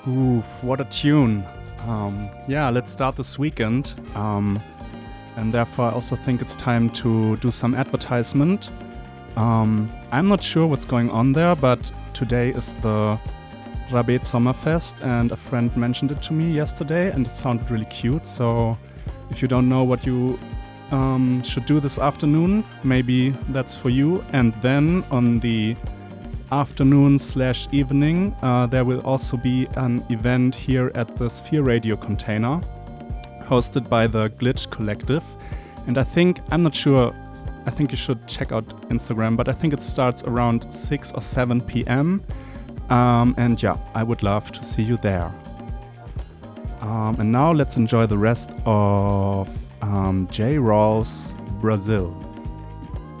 Oof, what a tune. Yeah, let's start this weekend. And therefore, I also think it's time to do some advertisement. I'm not sure what's going on there, but today is the Rabet Sommerfest, and a friend mentioned it to me yesterday, and it sounded really cute. So if you don't know what you should do this afternoon, maybe that's for you. And then on the afternoon/evening, there will also be an event here at the Sphere Radio container, hosted by the Glitch Collective. And I'm not sure, I think you should check out Instagram, but I think it starts around 6 or 7 p.m. And yeah, I would love to see you there. And now let's enjoy the rest of J. Rawls, Brazil.